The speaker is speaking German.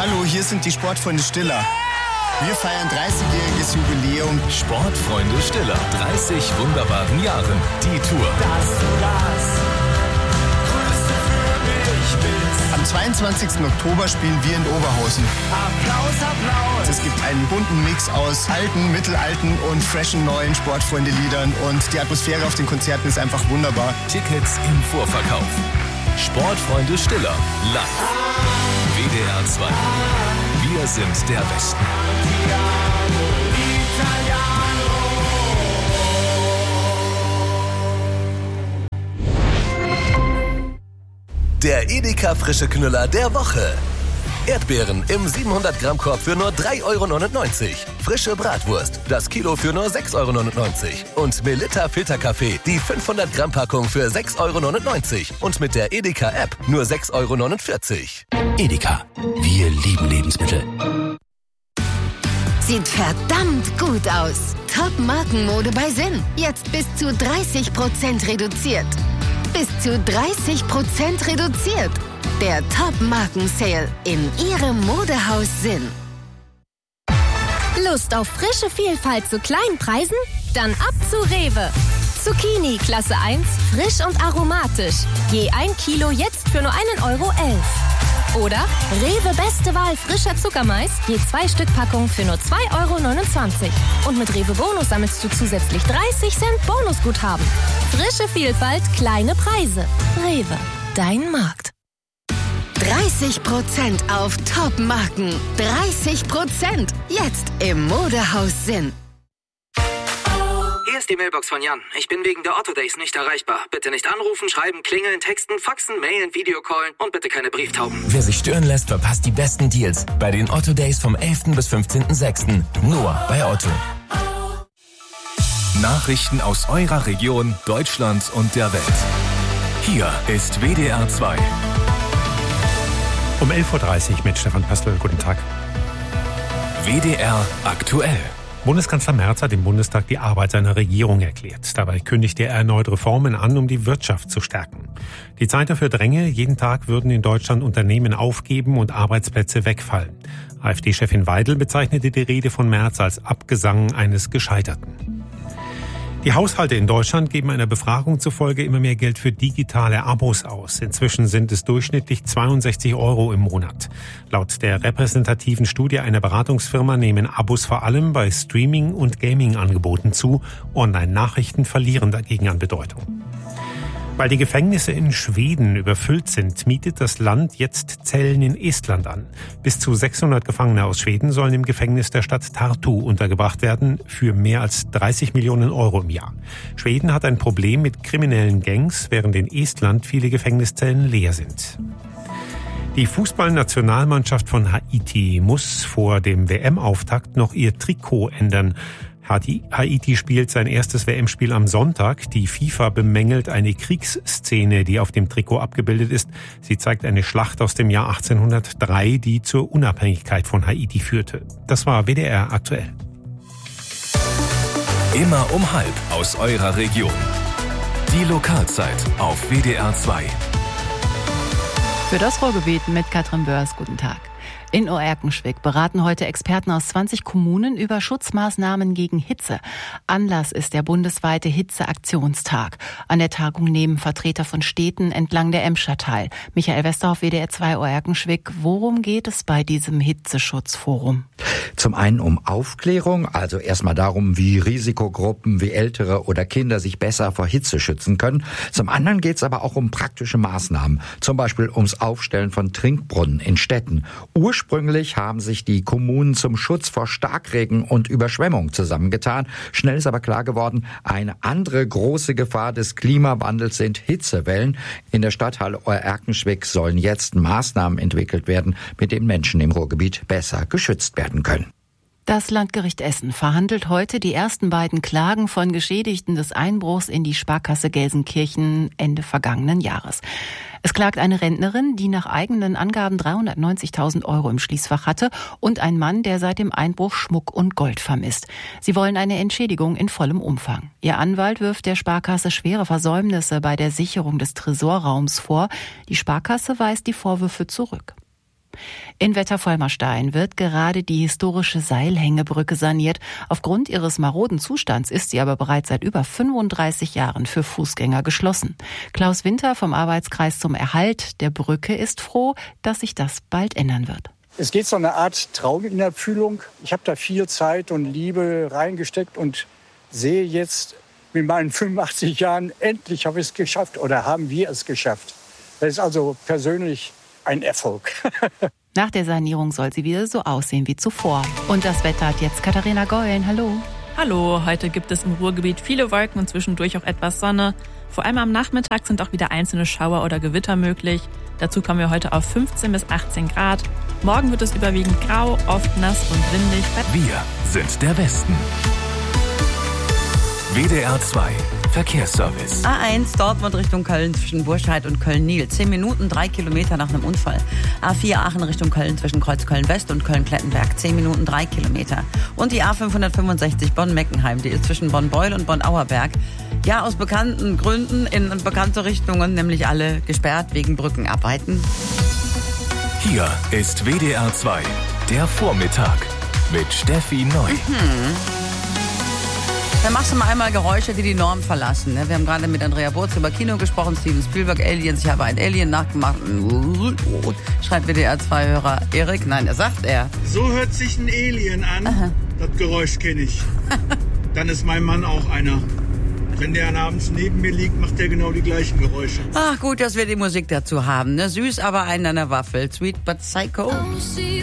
Hallo, hier sind die Sportfreunde Stiller. Wir feiern 30-jähriges Jubiläum. Sportfreunde Stiller, 30 wunderbaren Jahren. Die Tour. Dass du das Größte für mich bist. Am 22. Oktober spielen wir in Oberhausen. Applaus, Applaus. Es gibt einen bunten Mix aus alten, mittelalten und freshen neuen Sportfreunde-Liedern. Und die Atmosphäre auf den Konzerten ist einfach wunderbar. Tickets im Vorverkauf. Sportfreunde Stiller, live. WDR 2. Wir sind der Westen. Der Edeka frische Knüller der Woche. Erdbeeren im 700-Gramm-Korb für nur 3,99 €. Frische Bratwurst, das Kilo für nur 6,99 €. Und Melitta Filterkaffee, die 500-Gramm-Packung für 6,99 €. Und mit der Edeka-App nur 6,49 €. Edeka, wir lieben Lebensmittel. Sieht verdammt gut aus. Top-Markenmode bei Sinn. Jetzt bis zu 30% reduziert. Bis zu 30% reduziert. Der Top-Marken-Sale in Ihrem Modehaus Sinn. Lust auf frische Vielfalt zu kleinen Preisen? Dann ab zu Rewe. Zucchini Klasse 1, frisch und aromatisch. Je 1 Kilo jetzt für nur 1,11 €. Oder Rewe Beste Wahl frischer Zuckermais, je 2 Stück Packung für nur 2,29 €. Und mit Rewe Bonus sammelst du zusätzlich 30 Cent Bonusguthaben. Frische Vielfalt, kleine Preise. Rewe, dein Markt. 30% auf Top-Marken. 30%. Jetzt im Modehaus Sinn. Hier ist die Mailbox von Jan. Ich bin wegen der Otto Days nicht erreichbar. Bitte nicht anrufen, schreiben, klingeln, texten, faxen, mailen, Videocallen und bitte keine Brieftauben. Wer sich stören lässt, verpasst die besten Deals bei den Otto Days vom 11. bis 15.06. Nur bei Otto. Nachrichten aus eurer Region, Deutschland und der Welt. Hier ist WDR 2. Um 11.30 Uhr mit Stefan Pastel. Guten Tag. WDR aktuell. Bundeskanzler Merz hat im Bundestag die Arbeit seiner Regierung erklärt. Dabei kündigte er erneut Reformen an, um die Wirtschaft zu stärken. Die Zeit dafür dränge. Jeden Tag würden in Deutschland Unternehmen aufgeben und Arbeitsplätze wegfallen. AfD-Chefin Weidel bezeichnete die Rede von Merz als Abgesang eines Gescheiterten. Die Haushalte in Deutschland geben einer Befragung zufolge immer mehr Geld für digitale Abos aus. Inzwischen sind es durchschnittlich 62 € im Monat. Laut der repräsentativen Studie einer Beratungsfirma nehmen Abos vor allem bei Streaming- und Gaming-Angeboten zu. Online-Nachrichten verlieren dagegen an Bedeutung. Weil die Gefängnisse in Schweden überfüllt sind, mietet das Land jetzt Zellen in Estland an. Bis zu 600 Gefangene aus Schweden sollen im Gefängnis der Stadt Tartu untergebracht werden, für mehr als 30 Millionen € im Jahr. Schweden hat ein Problem mit kriminellen Gangs, während in Estland viele Gefängniszellen leer sind. Die Fußballnationalmannschaft von Haiti muss vor dem WM-Auftakt noch ihr Trikot ändern. Haiti spielt sein erstes WM-Spiel am Sonntag. Die FIFA bemängelt eine Kriegsszene, die auf dem Trikot abgebildet ist. Sie zeigt eine Schlacht aus dem Jahr 1803, die zur Unabhängigkeit von Haiti führte. Das war WDR aktuell. Immer um 12:30 aus eurer Region. Die Lokalzeit auf WDR 2. Für das Ruhrgebiet mit Katrin Börs. Guten Tag. In Oerkenschwick beraten heute Experten aus 20 Kommunen über Schutzmaßnahmen gegen Hitze. Anlass ist der bundesweite Hitzeaktionstag. An der Tagung nehmen Vertreter von Städten entlang der Emscher teil. Michael Westerhoff, WDR 2 Oerkenschwick. Worum geht es bei diesem Hitzeschutzforum? Zum einen um Aufklärung, also erstmal darum, wie Risikogruppen wie Ältere oder Kinder sich besser vor Hitze schützen können. Zum anderen geht es aber auch um praktische Maßnahmen, zum Beispiel ums Aufstellen von Trinkbrunnen in Städten. Ursprünglich haben sich die Kommunen zum Schutz vor Starkregen und Überschwemmung zusammengetan. Schnell ist aber klar geworden, eine andere große Gefahr des Klimawandels sind Hitzewellen. In der Stadthalle Oerkenschwick sollen jetzt Maßnahmen entwickelt werden, mit denen Menschen im Ruhrgebiet besser geschützt werden können. Das Landgericht Essen verhandelt heute die ersten beiden Klagen von Geschädigten des Einbruchs in die Sparkasse Gelsenkirchen Ende vergangenen Jahres. Es klagt eine Rentnerin, die nach eigenen Angaben 390.000 € im Schließfach hatte, und ein Mann, der seit dem Einbruch Schmuck und Gold vermisst. Sie wollen eine Entschädigung in vollem Umfang. Ihr Anwalt wirft der Sparkasse schwere Versäumnisse bei der Sicherung des Tresorraums vor. Die Sparkasse weist die Vorwürfe zurück. In Wettervollmerstein wird gerade die historische Seilhängebrücke saniert. Aufgrund ihres maroden Zustands ist sie aber bereits seit über 35 Jahren für Fußgänger geschlossen. Klaus Winter vom Arbeitskreis zum Erhalt der Brücke ist froh, dass sich das bald ändern wird. Es geht so eine Art Traum in Erfüllung. Ich habe da viel Zeit und Liebe reingesteckt und sehe jetzt mit meinen 85 Jahren, endlich habe ich es geschafft oder haben wir es geschafft. Das ist also persönlich ein Erfolg. Nach der Sanierung soll sie wieder so aussehen wie zuvor. Und das Wetter hat jetzt Katharina Geulen. Hallo. Hallo, heute gibt es im Ruhrgebiet viele Wolken und zwischendurch auch etwas Sonne. Vor allem am Nachmittag sind auch wieder einzelne Schauer oder Gewitter möglich. Dazu kommen wir heute auf 15 bis 18 Grad. Morgen wird es überwiegend grau, oft nass und windig. Wir sind der Westen. WDR 2 Verkehrsservice. A1 Dortmund Richtung Köln zwischen Burscheid und Köln-Niel. 10 Minuten, 3 Kilometer nach einem Unfall. A4 Aachen Richtung Köln zwischen Kreuz Köln-West und Köln-Klettenberg. 10 Minuten, 3 Kilometer. Und die A565 Bonn-Meckenheim. Die ist zwischen Bonn-Beul und Bonn-Auerberg. Ja, aus bekannten Gründen in bekannte Richtungen, nämlich alle gesperrt wegen Brückenarbeiten. Hier ist WDR 2, der Vormittag mit Steffi Neu. Dann machst du mal einmal Geräusche, die die Norm verlassen. Wir haben gerade mit Andrea Burz über Kino gesprochen, Steven Spielberg, Aliens. Ich habe ein Alien nachgemacht. Schreibt WDR-2-Hörer Erik. Nein, er sagt er. So hört sich ein Alien an. Aha. Das Geräusch kenne ich. Dann ist mein Mann auch einer. Wenn der abends neben mir liegt, macht der genau die gleichen Geräusche. Ach gut, dass wir die Musik dazu haben. Ne? Süß, aber einen an der Waffel. Sweet but Psycho.